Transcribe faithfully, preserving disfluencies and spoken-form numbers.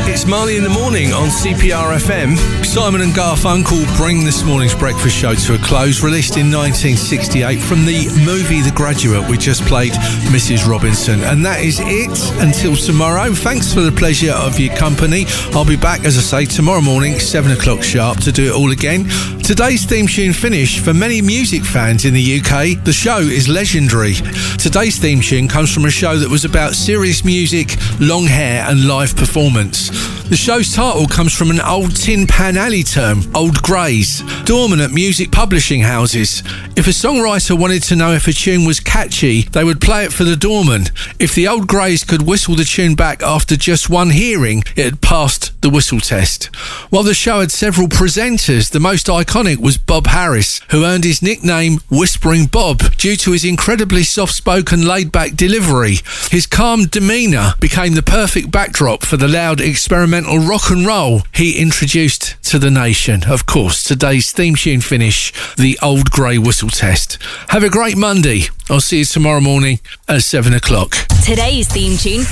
It's Marley in the Morning on C P R F M. Simon and Garfunkel bring this morning's breakfast show to a close. Released in nineteen sixty-eight from the movie The Graduate. We just played Missus Robinson. And that is it until tomorrow. Thanks for the pleasure of your company. I'll be back, as I say, tomorrow morning, seven o'clock sharp, to do it all again. Today's theme tune finish, for many music fans in the U K, the show is legendary. Today's theme tune comes from a show that was about serious music, long hair and live performance. The show's title comes from an old Tin Pan Alley term, Old Greys, dormant music publishing houses. If a songwriter wanted to know if a tune was catchy, they would play it for the doorman. If the Old Greys could whistle the tune back after just one hearing, it had passed the whistle test. While the show had several presenters, the most iconic was Bob Harris, who earned his nickname Whispering Bob due to his incredibly soft-spoken, laid-back delivery. His calm demeanour became the perfect backdrop for the loud experimental rock and roll he introduced to the nation. Of course, today's theme tune finish, the Old Grey Whistle Test. Have a great Monday. I'll see you tomorrow morning at seven o'clock. Today's theme tune